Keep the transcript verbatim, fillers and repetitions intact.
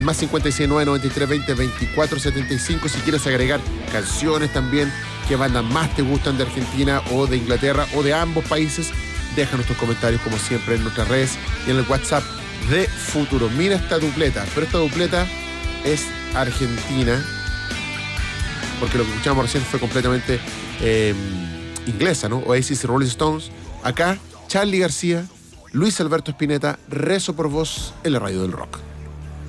Más cincuenta y seis, nueve, noventa y tres, veinte, veinticuatro, setenta y cinco. Si quieres agregar canciones también, qué bandas más te gustan de Argentina o de Inglaterra o de ambos países, déjanos tus comentarios como siempre en nuestras redes y en el WhatsApp de Futuro. Mira esta dupleta, pero esta dupleta es argentina, porque lo que escuchamos recién fue completamente eh, inglesa, ¿no? Oasis y Rolling Stones. Acá, Charly García, Luis Alberto Spinetta, Rezo por Vos en la radio del rock.